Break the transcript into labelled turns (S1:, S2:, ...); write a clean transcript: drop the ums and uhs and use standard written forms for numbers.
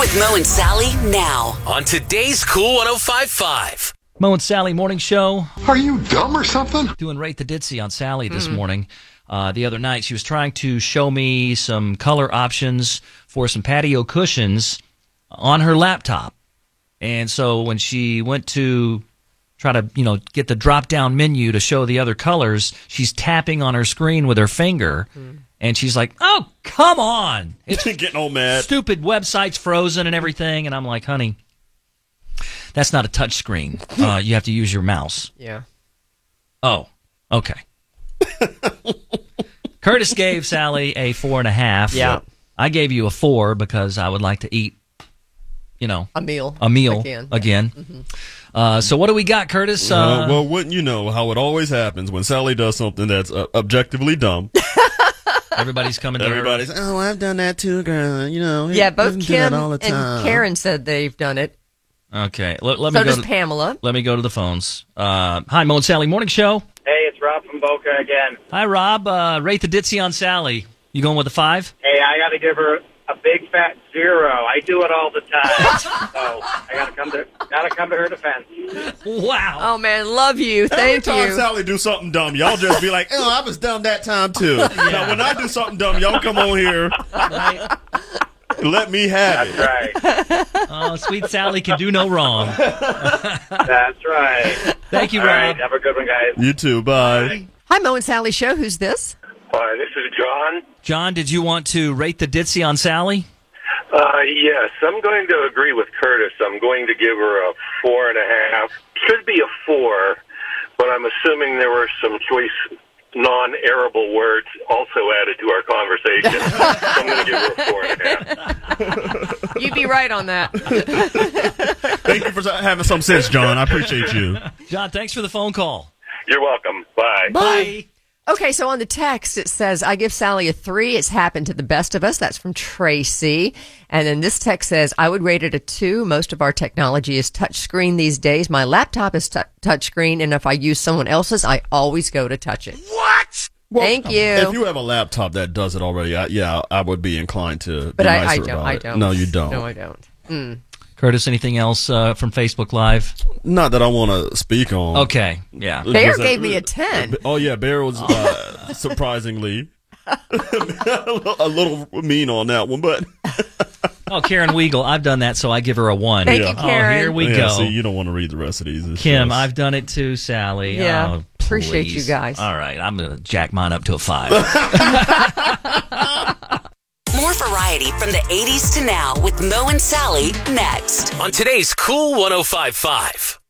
S1: with Mo and Sally now
S2: on today's Cool 105.5.
S3: Mo and Sally morning show.
S4: Are you dumb or something?
S3: Doing Rate the Ditzy on Sally this morning. The other night, she was trying to show me some color options for some patio cushions on her laptop. And so when she went to try to, get the drop-down menu to show the other colors, she's tapping on her screen with her finger. And she's like, oh, come on.
S5: It's getting all mad.
S3: Stupid website's frozen and everything. And I'm like, honey, that's not a touch screen. You have to use your mouse.
S6: Yeah.
S3: Oh, okay. Curtis gave Sally a 4.5.
S6: Yeah.
S3: I gave you a 4 because I would like to eat,
S6: a meal
S3: again.
S6: Mm-hmm.
S3: So what do we got, Curtis?
S5: Well, wouldn't you know how it always happens when Sally does something that's objectively dumb.
S3: Everybody's coming to
S5: Everybody's, oh, I've done that too, girl.
S6: Yeah, both Kim
S5: all the time.
S6: and Karen said they've done it.
S3: Okay.
S6: So does Pamela.
S3: Let me go to the phones. Hi, Mo and Sally morning show.
S7: Hey, it's Rob from Boca again.
S3: Hi, Rob. Rate the Ditzy on Sally. You going with a 5?
S7: Hey, I got to give her a big fat 0. I do it all the time, so I got to come to her defense.
S3: Wow.
S6: Oh man, love you. Thank
S5: Every time
S6: you.
S5: Sally do something dumb, y'all just be like, oh, I was dumb that time too. Now, when I do something dumb, y'all come on here.
S3: Right.
S5: Let me have it.
S7: That's right.
S3: Oh, sweet Sally can do no wrong.
S7: That's right.
S3: Thank you,
S7: All
S3: Rob.
S7: right, have a good one, guys.
S5: You too. Bye.
S6: Hi, Mo and Sally show. Who's this?
S8: Hi, this is John.
S3: John, did you want to rate the Ditzy on Sally?
S8: Yes, I'm going to agree with Curtis. I'm going to give her a 4.5. Should be a 4, but I'm assuming there were some choice non-arable words also added to our conversation. So I'm going to give her a 4.5.
S6: You'd be right on that.
S5: Thank you for having some sense, John. I appreciate you.
S3: John, thanks for the phone call.
S8: You're welcome. Bye.
S3: Bye.
S6: Okay, so on the text it says, I give Sally a 3. It's happened to the best of us. That's from Tracy. And then this text says, I would rate it a 2. Most of our technology is touchscreen these days. My laptop is touchscreen, and if I use someone else's, I always go to touch it.
S5: What? Well,
S6: Thank you.
S5: If you have a laptop that does it already, I would be inclined to
S6: But
S5: be
S6: I
S5: nicer
S6: don't.
S5: about
S6: I
S5: it.
S6: don't.
S5: No, you don't.
S6: No, I don't.
S3: Curtis, anything else from Facebook Live?
S5: Not that I want to speak on.
S3: Okay, yeah.
S6: Bear gave me a 10.
S5: Oh, yeah, Bear was surprisingly a little mean on that one, but...
S3: Oh, Karen Weagle, I've done that, so I give her a 1.
S6: Thank you, Karen.
S3: Oh, here we
S5: yeah,
S3: go.
S5: See, you don't want to read the rest of these. It's
S3: Kim,
S5: just-
S3: I've done it too, Sally.
S6: Yeah,
S3: Oh,
S6: appreciate
S3: please.
S6: you guys.
S3: All right, I'm going to jack mine up to a 5.
S1: More variety from the 80s to now with Mo and Sally next.
S2: On today's Cool 105.5.